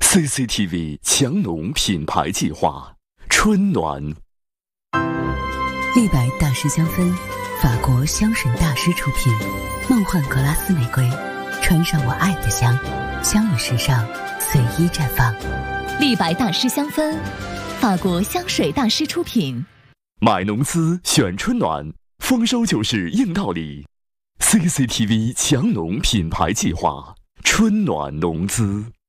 CCTV 强农品牌计划，春暖。 立白大师香氛，法国香水大师出品，梦幻格拉斯玫瑰，穿上我爱的香，香与时尚随意绽放。 立白大师香氛，法国香水大师出品。 买农资选春暖，丰收就是硬道理。CCTV 强农品牌计划，春暖农资。